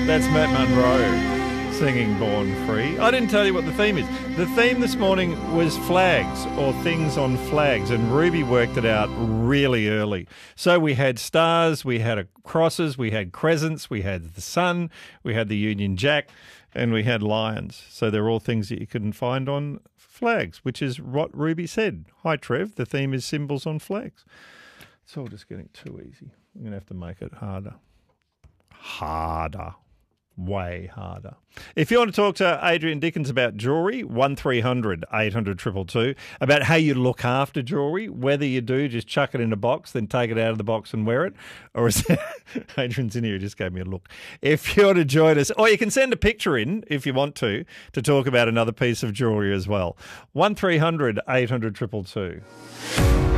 That's Matt Monro singing Born Free. I didn't tell you what the theme is. The theme this morning was flags or things on flags, and Ruby worked it out really early. So we had stars, we had crosses, we had crescents, we had the sun, we had the Union Jack, and we had lions. So they're all things that you couldn't find on flags, which is what Ruby said. Hi, Trev. The theme is symbols on flags. It's all just getting too easy. I'm going to have to make it harder. Way harder. If you want to talk to Adrian Dickens about jewellery, 1300 800 222, about how you look after jewellery, whether you do just chuck it in a box, then take it out of the box and wear it, or is it, Adrian's in here, he just gave me a look. If you want to join us, or you can send a picture in if you want to talk about another piece of jewellery as well. 1300 800 222.